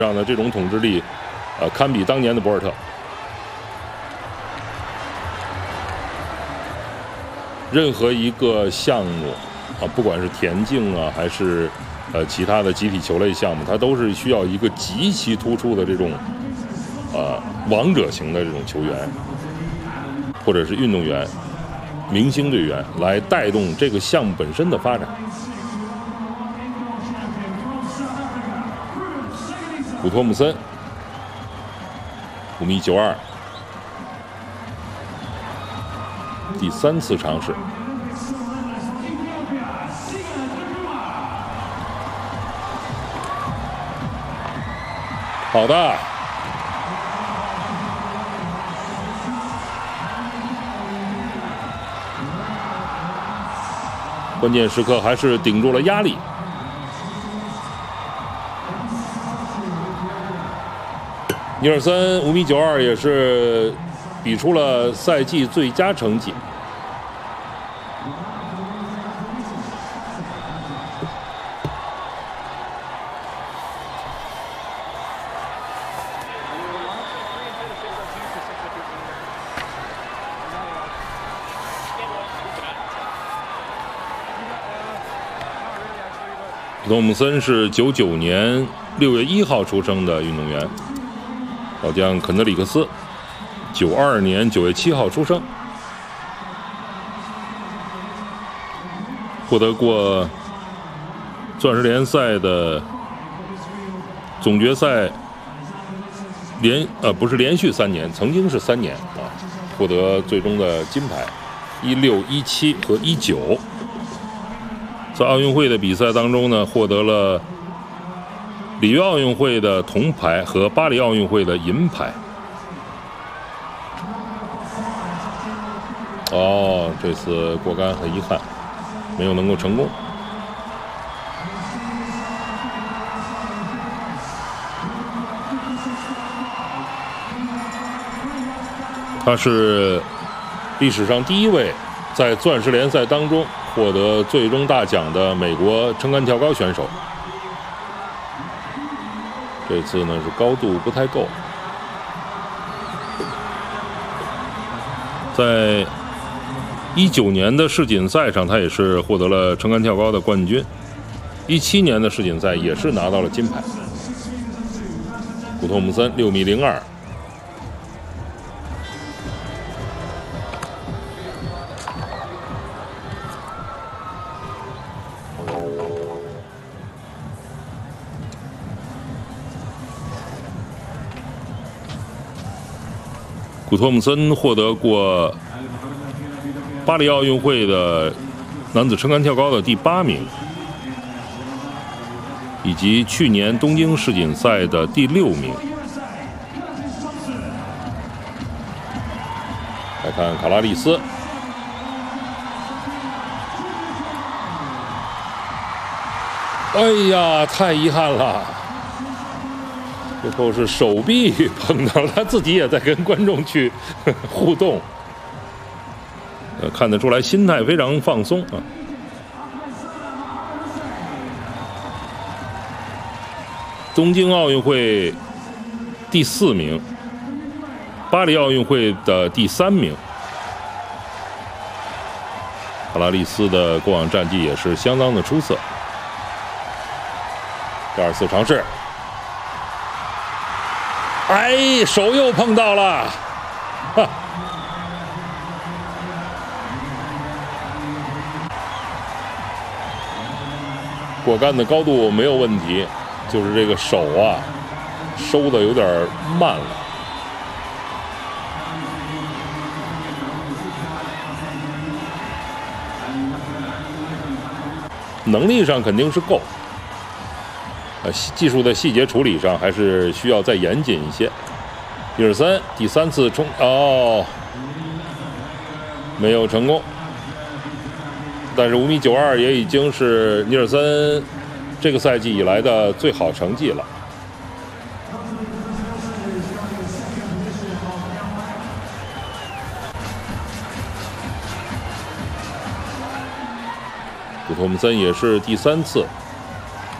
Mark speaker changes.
Speaker 1: 上的这种统治力，堪比当年的博尔特。任何一个项目啊，不管是田径啊，还是其他的集体球类项目，它都是需要一个极其突出的这种王者型的这种球员，或者是运动员、明星队员来带动这个项目本身的发展。古托姆森5.92米，第3次尝试。好的，关键时刻还是顶住了压力。尼尔森5.92米也是比出了赛季最佳成绩。古托姆森是99年6月1号出生的运动员，老将肯德里克斯92年9月7号出生，获得过钻石联赛的总决赛不是连续3年，曾经是3年啊，获得最终的金牌，16、17和19。在奥运会的比赛当中呢，获得了里约奥运会的铜牌和巴黎奥运会的银牌。这次过杆很遗憾，没有能够成功。他是历史上第1位在钻石联赛当中获得最终大奖的美国撑杆跳高选手。这次呢是高度不太够，在19年的世锦赛上，他也是获得了撑杆跳高的冠军，17年的世锦赛也是拿到了金牌。古托姆森6.02米。古托姆森获得过巴黎奥运会的男子撑杆跳高的第8名，以及去年东京世锦赛的第6名。来看卡拉利斯，哎呀，太遗憾了！最后是手臂碰到了，他自己也在跟观众去互动，看得出来心态非常放松啊。东京奥运会第4名，巴黎奥运会的第3名。卡拉利斯的过往战绩也是相当的出色。第2次尝试。手又碰到了，过杆的高度没有问题，就是这个手啊，收的有点慢了。能力上肯定是够。技术的细节处理上还是需要再严谨一些。尼尔森第3次冲，没有成功。但是5.92米也已经是尼尔森这个赛季以来的最好成绩了。古托姆森也是第3次